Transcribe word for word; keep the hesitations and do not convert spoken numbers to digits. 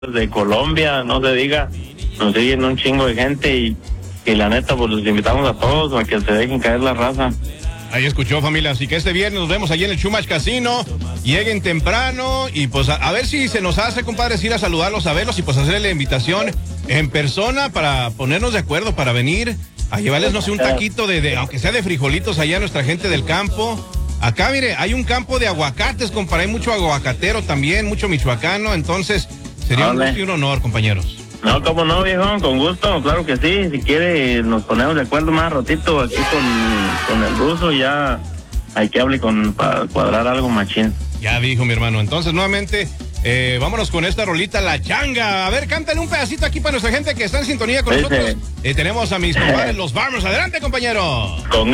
de Colombia, no se diga, nos siguen un chingo de gente y, y la neta, pues los invitamos a todos a que se dejen caer la raza. Ahí escuchó, familia, así que este viernes nos vemos allí en el Chumash Casino, lleguen temprano y pues a, a ver si se nos hace, compadres, ir a saludarlos, a verlos y pues hacerle la invitación en persona para ponernos de acuerdo, para venir a llevarles, no sé, un taquito de, de aunque sea de frijolitos allá a nuestra gente del campo. Acá, mire, hay un campo de aguacates, compadre, hay mucho aguacatero también, mucho michoacano, entonces sería un gusto y un honor, compañeros. No, cómo no, viejo, con gusto, claro que sí. Si quiere, nos ponemos de acuerdo más ratito aquí con, con el ruso, ya hay que hablar con para cuadrar algo machín. Ya dijo mi hermano. Entonces, nuevamente, eh, vámonos con esta rolita, La Changa. A ver, cántale un pedacito aquí para nuestra gente que está en sintonía con Sí, nosotros. sí. Eh, tenemos a mis compadres, los Farmers. Adelante, compañero. Con